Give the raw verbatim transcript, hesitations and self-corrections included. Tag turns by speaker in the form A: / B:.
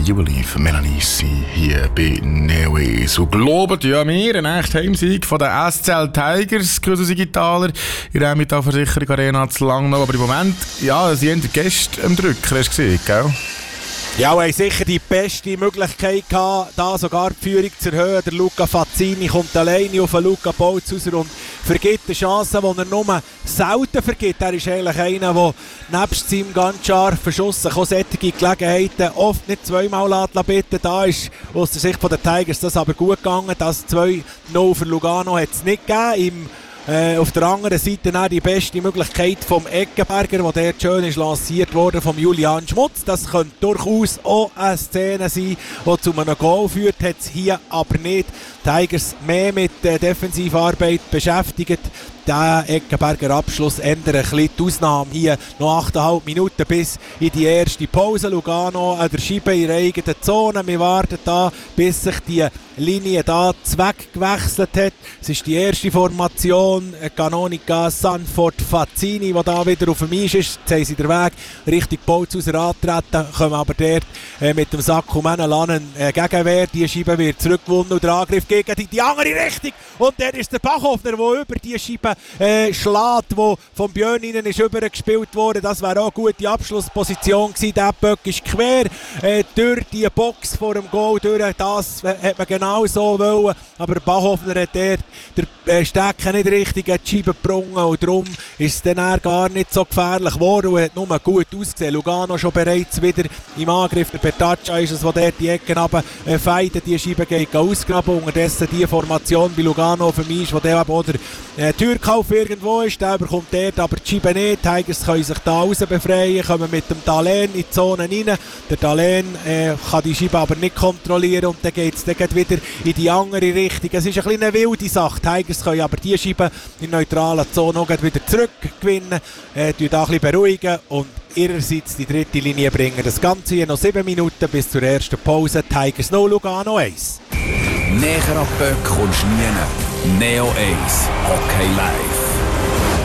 A: You Believe, Melanie C. hier bei Neoways. Und glaubt ja wir, ein echter Heimsieg von den S C L Tigers, gewisse Gitaler in der Versicherung Arena zu Langnau. Aber im Moment, ja, sie haben die Gäste am Drücker, hast du gesehen, gell?
B: Ja, wir haben sicher die beste Möglichkeit gehabt, da sogar die Führung zu erhöhen. Der Luca Fazzini kommt alleine auf den Luca Bautz raus und vergibt eine Chance, die er nur selten vergibt. Er ist eigentlich einer, der nebst seinem ganz scharfen Schuss solche Gelegenheiten oft nicht zweimal bitten. Da ist aus der Sicht der Tigers das aber gut gegangen. Das zwei null für Lugano hat es nicht gegeben. Im Äh, auf der anderen Seite dann die beste Möglichkeit vom Eckenberger, wo der schön ist lanciert wurde vom Julian Schmutz. Das könnte durchaus auch eine Szene sein, die zu einem Goal führt, hat es hier aber nicht. Tigers mehr mit äh, Defensivarbeit beschäftigt. Der Eckenberger Abschluss ändert ein bisschen die Ausnahme. Hier noch acht Komma fünf Minuten bis in die erste Pause. Lugano an der Scheibe in der eigenen Zone. Wir warten da, bis sich die Linie da zweckgewechselt hat. Es ist die erste Formation. Canonica, Sanford, Fazzini, die da wieder auf dem Eis ist. Jetzt haben sie den Weg Richtung Bolzhauser antreten, kommen aber dort äh, mit dem Sakko Menelanen äh, Gegenwehr. Die Scheibe wird zurückgewonnen und der Angriff gegen die, die andere Richtung. Und dann ist der Bachhoffner, der über die Scheibe äh, schlägt, wo vom Björn innen ist übergespielt worden. Das wäre auch eine gute Abschlussposition gewesen. Der Böck ist quer äh, durch die Box vor dem Goal. Durch das äh, hat man genau so wollen. Aber Bachhoffner hat dort der äh, Stecken nicht richtig in die Scheibe gebrungen. Und darum ist es dann gar nicht so gefährlich geworden und hat nur gut ausgesehen. Lugano schon bereits wieder im Angriff. Der Petaccia ist es, der dort die Ecken runter äh, feidet. Die Scheibe geht ausgraben. Unterdessen die Formation bei Lugano für mich ist, wo der oder äh, Türkauf irgendwo ist. Der bekommt dort aber die Scheibe nicht. Die Tigers können sich da raus befreien, kommen mit dem Dalen in die Zone rein. Der Dalen äh, kann die Scheibe aber nicht kontrollieren und dann geht es dann wieder in die andere Richtung. Es ist ein bisschen eine wilde Sache. Die Tigers können aber die Scheibe in der neutralen Zone auch wieder zurückgewinnen, äh, da ein bisschen beruhigen und ihrerseits die dritte Linie bringen. Das Ganze hier noch sieben Minuten bis zur ersten Pause. Tigers null, Lugano eins.
C: Näher an Böck kommst du nie. Neo eins, Hockey live.